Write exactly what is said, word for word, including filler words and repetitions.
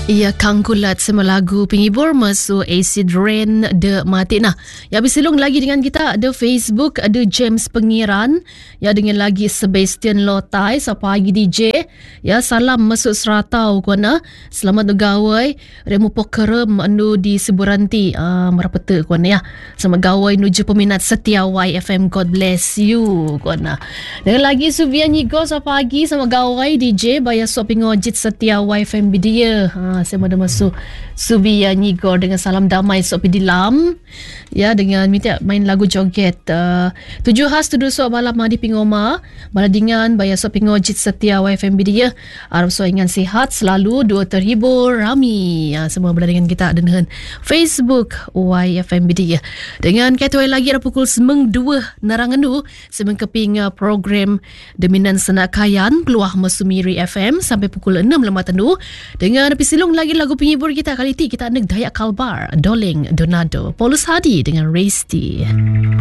Ia Kangkulat sama lagu penghibur masuk Acid Rain de Matina. Ya bersilung lagi dengan kita ada Facebook, ada James Pengiran, ya dengan lagi Sebastian Lotai, siapa lagi D J. Ya salam masuk seratau kuana. Selamat gawai remu pokerem anu di Seburanti. Ah merapeta kuana ya. Selamat gawai nuju peminat setia Y F M. God bless you kuana. Dengan lagi Suvian Nyigo, siapa lagi sama gawai D J bayar shopping ojit setia Y F M dia. Ha, saya ada masuk Subia Nigor dengan salam damai sok pidilam ya dengan minta main lagu joget uh, tujuh khas tuduh sok malam di pingoma baladingan bayar sok pingojit setia Y F M dia harap sok ingan sihat selalu dua terhibur rami ya, semua berada dengan kita dengan Facebook Y F M dia dengan ketoi lagi ada pukul semeng dua narangan du semeng keping uh, program Deminan Senak Kayan peluah Mesumiri F M sampai pukul enam lemah tendu dengan pisilung lagi lagu penghibur kita kali ini kita nak Dayak Kalbar Doleng Donado Paulus Hadi dengan Resti.